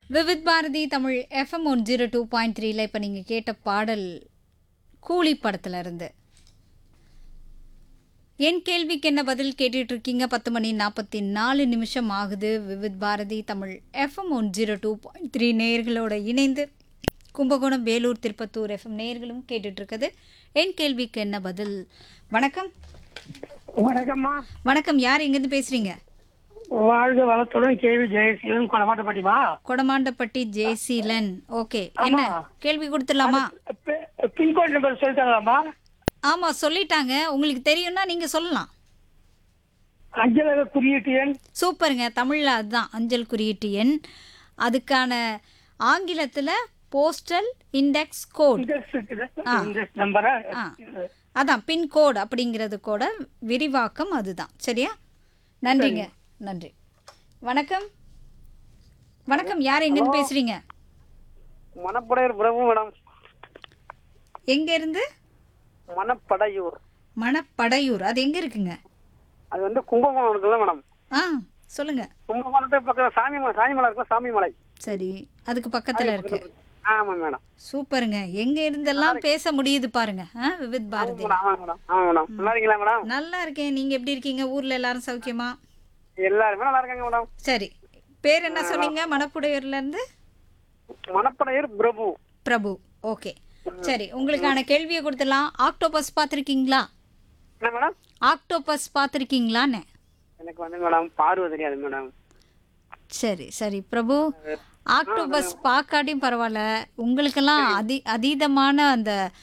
Vividh Bharathi Tamil FM 102.3ல இப்போ நீங்கள் கேட்ட பாடல் கூலி படத்துல இருந்து. என் கேள்விக்கு என்ன பதில் கேட்டுட்டு இருக்கீங்க. 10 மணி 44 நிமிஷம் ஆகுது. விவித் பாரதி தமிழ் எஃப்எம் 102.3 நேயர்களோட இணைந்து கும்பகோணம், வேலூர், திருப்பத்தூர் எஃப்எம் நேயர்களும் கேட்டுட்டு இருக்குது. என் கேள்விக்கு என்ன பதில். வணக்கம். வணக்கம்மா. வணக்கம். யார் எங்கேருந்து பேசுறீங்க? வாழ்க வளத்துடன் கேவி ஜெயசீலன் கொடமாட்டப்பட்டிமா. கொடமாண்டப்பட்டி ஜெயசீலன். ஓகே, என்ன கேள்வி கொடுத்துடலாமா? Pincode number சொல்லிட்டாங்களாம்மா? ஆமாம், சொல்லிட்டாங்க. உங்களுக்கு தெரியும்னா நீங்கள் சொல்லலாம். அஞ்சலக குறியீட்டு எண். சூப்பருங்க. தமிழில் அதுதான் அஞ்சல் குறியீட்டு எண். அதுக்கான ஆங்கிலத்தில் போஸ்டல் இண்டெக்ஸ் கோட். இண்டெக்ஸ் நம்பரா? அதான் பின்கோடு அப்படிங்கிறது கூட விரிவாக்கம் அதுதான். சரியா? நன்றிங்க. நன்றி. வணக்கம். வணக்கம். யார் எங்கேருந்து பேசுறீங்க? மணப்படையூர் பிரபு மேடம். எங்க இருந்து? மணப்படையூர். மணப்படையூர். அது எங்க இருக்குங்க? அது வந்து கும்பகோணம் இருக்குல்ல மேடம். சொல்லுங்க. கும்பகோணத்தை பக்கத்துல சாமிமலை இருக்குல்ல, சாமிமலை. சரி, அதுக்கு பக்கத்துல இருக்கு. ஆமா மேடம். சூப்பருங்க. எங்க இருந்தெல்லாம் பேச முடியுது பாருங்க. விவித் பாரதி. ஆமா மேடம். ஆமா மேடம். நல்லா இருக்கீங்களா மேடம்? நல்லா இருக்கேன். நீங்க எப்படி இருக்கீங்க? ஊர்ல எல்லாரும் சௌக்கியமா? எல்லாருமே நல்லா இருக்காங்க மேடம். சரி, பேர் என்ன சொன்னீங்க? மணப்புடையூர்ல இருந்து? மணப்படையூர் பிரபு. பிரபு. ஓகே, சரி. உங்களுக்கான கேள்வியை கொடுத்துடலாம். ஆக்டோபஸ் பார்த்துருக்கீங்களா? என்ன மேடம்? ஆக்டோபஸ் பார்த்துருக்கீங்களான்னு. எனக்கு வந்து மேடம் பார்வை தெரியாது மேடம். சரி சரி பிரபு, ஆக்டோபஸ் பார்க்காட்டியும் பரவாயில்ல. உங்களுக்கெல்லாம் அதீதமான அந்த